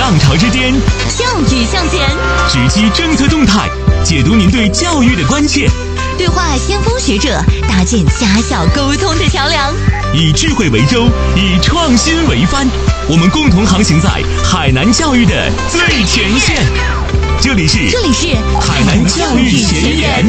浪潮之巅， 教育向前， 直击政策动态，解读您对教育的关切， 对话先锋学者，搭建家校沟通的桥梁， 以智慧为舟，以创新为帆，我们共同航行在海南教育的最前线。这里是海南教育前沿。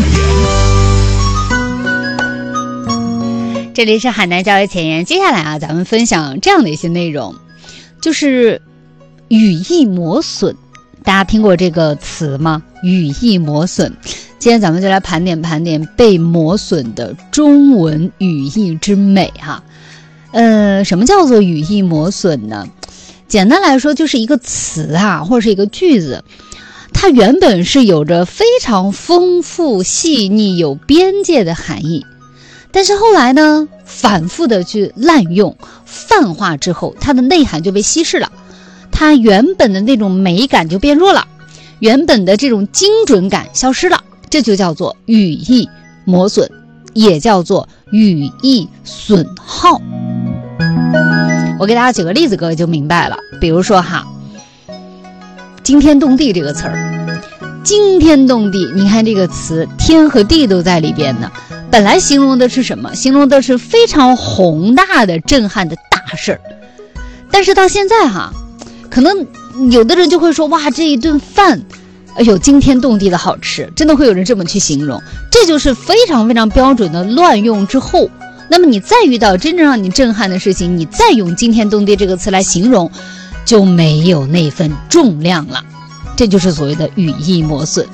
这里是海南教育前沿。接下来咱们分享这样的一些内容，就是语义磨损。大家听过这个词吗？语义磨损。今天咱们就来盘点被磨损的中文语义之美哈。什么叫做语义磨损呢？简单来说，就是一个词或者是一个句子，它原本是有着非常丰富、细腻、有边界的含义。但是后来呢，反复的去滥用泛化之后，它的内涵就被稀释了，它原本的那种美感就变弱了，原本的这种精准感消失了，这就叫做语义磨损，也叫做语义损耗。我给大家举个例子，各位就明白了。比如说惊天动地这个词儿，惊天动地，你看这个词，天和地都在里边呢。本来形容的是什么？形容的是非常宏大的震撼的大事儿。但是到现在可能有的人就会说，哇，这一顿饭惊天动地的好吃，真的会有人这么去形容。这就是非常非常标准的乱用之后，那么你再遇到真正让你震撼的事情，你再用惊天动地这个词来形容，就没有那份重量了。这就是所谓的语义磨损。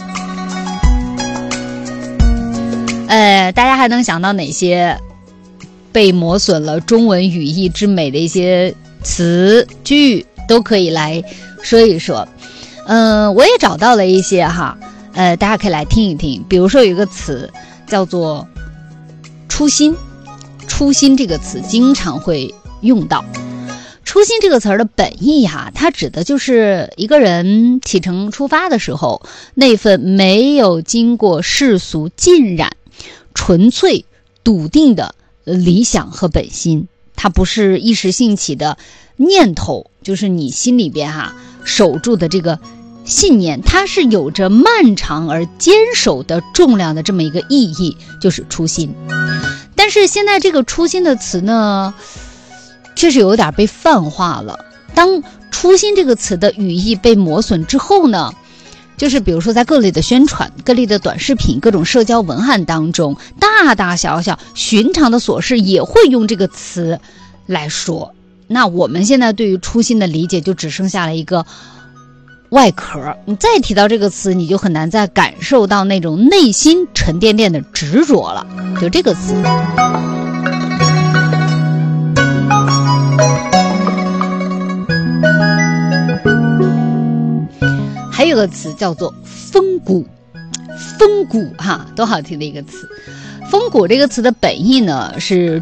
大家还能想到哪些被磨损了中文语义之美的一些词句，都可以来说一说。我也找到了一些大家可以来听一听。比如说有一个词叫做初心，初心这个词经常会用到。初心这个词儿的本意它指的就是一个人启程出发的时候，那份没有经过世俗浸染、纯粹笃定的理想和本心。它不是一时兴起的念头，就是你心里边守住的这个信念，它是有着漫长而坚守的重量的这么一个意义，就是初心。但是现在这个初心的词呢，确实有点被泛化了。当初心这个词的语义被磨损之后呢，就是比如说在各类的宣传、各类的短视频、各种社交文案当中，大大小小寻常的琐事也会用这个词来说。那我们现在对于初心的理解就只剩下了一个外壳，你再提到这个词，你就很难再感受到那种内心沉甸甸的执着了。就这个词，还有个词叫做风骨。风骨多好听的一个词。风骨这个词的本意呢，是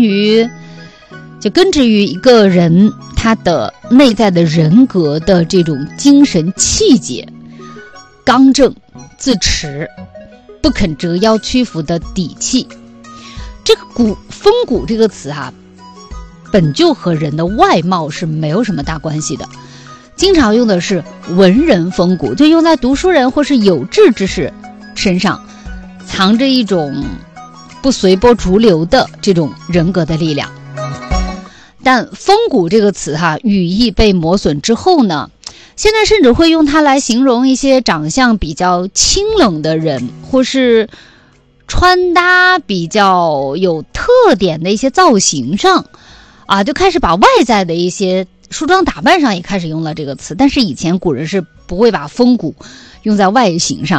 根植于一个人他的内在的人格的这种精神气节，刚正自持，不肯折腰屈服的底气。这个风骨这个词本就和人的外貌是没有什么大关系的，经常用的是文人风骨，就用在读书人或是有志之士身上，藏着一种不随波逐流的这种人格的力量。但风骨这个词语义被磨损之后呢，现在甚至会用它来形容一些长相比较清冷的人，或是穿搭比较有特点的一些造型上就开始把外在的一些梳妆打扮上也开始用了这个词。但是以前古人是不会把风骨用在外形上